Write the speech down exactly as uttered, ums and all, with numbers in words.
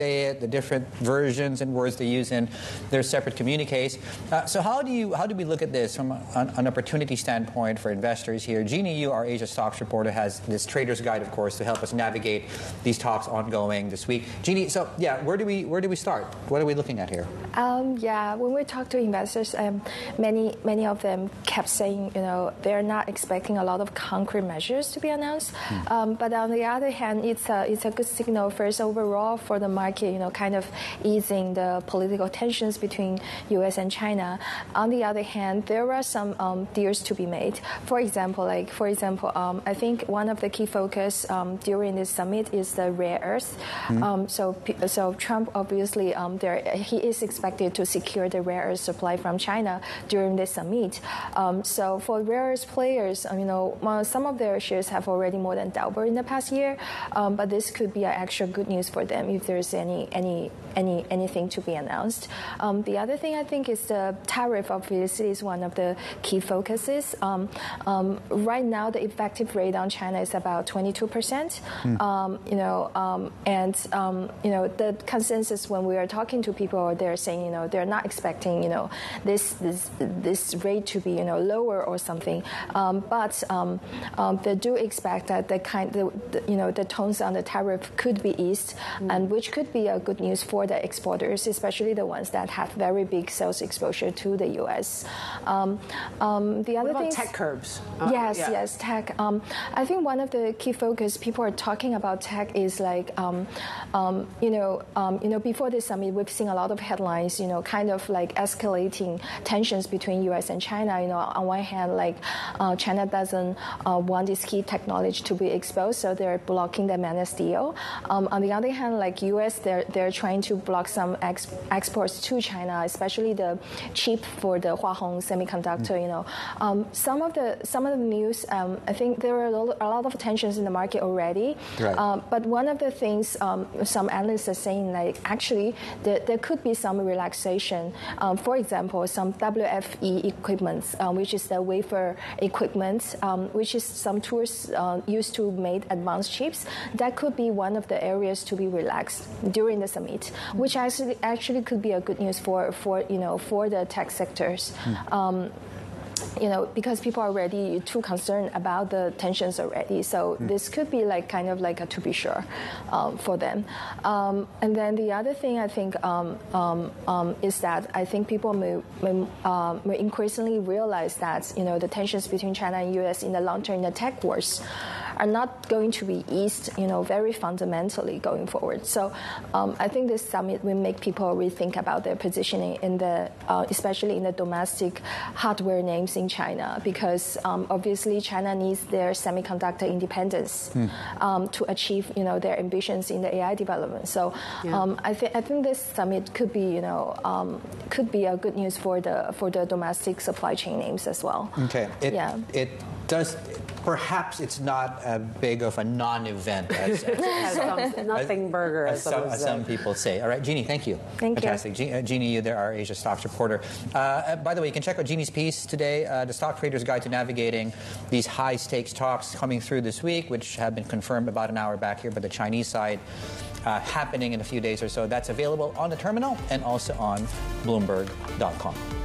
say it, the different versions and words they use in their separate communiques. Uh, so how do you how do we look at this from an, an opportunity standpoint for investors here? Jeannie Yu, our Asia Stocks reporter, has this trader's guide, of course, to help us navigate these talks ongoing this week. Jeannie, so yeah, where do we where do we start? What are we looking at here? Um, yeah, when we talk to investors, um, many many of them kept saying, you know, they're not expecting a lot of concrete measures to be announced. Hmm. Um, but on the other hand, it's a it's a good signal first overall for the market. You know, kind of easing the political tensions between U S and China. On the other hand, there are some um, deals to be made. For example, like for example, um, I think one of the key focus um, during this summit is the rare earth. Mm-hmm. Um, so, so Trump obviously um, there he is expected to secure the rare earth supply from China during this summit. Um, so for rare earth players, um, you know, well, some of their shares have already more than doubled in the past year. Um, but this could be an extra good news for them if there's any any any anything to be announced. Um, the other thing I think is the tariff obviously is one of the key focuses. Um, um, right now, the effective rate on China is about twenty-two percent. Mm. Um, you know, um, and um, you know the consensus when we are talking to people, they're saying you know they're not expecting you know this this this rate to be you know lower or something. Um, but um, um, they do expect that the kind the, the, you know the tones on the tariff could be eased, mm. and which could be a good news for the exporters, especially the ones that have very big sales exposure to the U S. Um, um, the other what about thing, tech curbs? Uh, yes, yeah. yes, tech. Um, I think one of the key focus people are talking about tech is like, um, um, you know, um, you know, before this summit, we've seen a lot of headlines, you know, kind of like escalating tensions between U S and China. You know, on one hand, like uh, China doesn't uh, want this key technology to be exposed, so they're blocking the Manus deal. Um, on the other hand, like U S, they're they're trying to block some ex- exports to China, especially the chip for the Hua Hong semiconductor. Mm. You know, um, some of the some of the news. Um, I think there are a lot of tensions in the market already. Right. Um, but one of the things um, some analysts are saying, like actually, there, there could be some relaxation. Um, for example, some W F E equipment, um, which is the wafer equipment, um, which is some tools uh, used to make advanced chips. That could be one of the areas to be relaxed during the summit, which actually actually could be a good news for, for you know for the tech sectors. Mm. Um, you know, because people are already too concerned about the tensions already. So mm. this could be like kind of like a to be sure um, for them. Um, and then the other thing I think um, um, um, is that I think people may, may, uh, may increasingly realize that, you know, the tensions between China and U S in the long term in the tech wars are not going to be eased, you know, very fundamentally going forward. So um, I think this summit will make people rethink about their positioning in the, uh, especially in the domestic hardware names in China, because um, obviously China needs their semiconductor independence mm. um, to achieve, you know, their ambitions in the A I development. So yeah. um, I think I think this summit could be, you know, um, could be a good news for the for the domestic supply chain names as well. Okay. It, yeah. It does. Perhaps it's not a big of a non-event as, as, as some, nothing as, burger, as, some, as some people say. All right, Jeannie, thank you. Thank Fantastic. you. Je- uh, Jeannie Yu, there, our Asia Stocks reporter. Uh, by the way, you can check out Jeannie's piece today, uh, The Stock Trader's Guide to Navigating These High-Stakes Talks coming through this week, which have been confirmed about an hour back here by the Chinese side, uh, happening in a few days or so. That's available on the terminal and also on Bloomberg dot com.